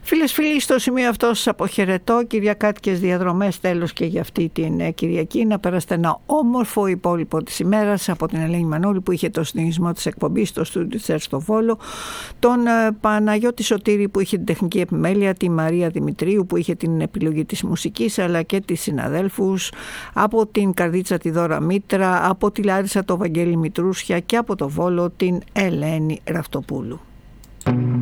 Φίλες, φίλοι, στο σημείο αυτό σας αποχαιρετώ. Κυριακάτικες διαδρομές τέλος και για αυτή την Κυριακή. Να περάσετε ένα όμορφο υπόλοιπο της ημέρας από την Ελένη Μανώλη που είχε το συντονισμό της εκπομπής στο στούντιο της στο Βόλο, τον Παναγιώτη Σωτήρη που είχε την τεχνική επιμέλεια, τη Μαρία Δημητρίου που είχε την επιλογή της μουσικής, αλλά και τις συναδέλφους από την Καρδίτσα τη Δώρα Μήτρα, από τη Λάρισα το Βαγγέλη Μητρούσια και από το Βόλο την Ελένη Ραυτοπούλου.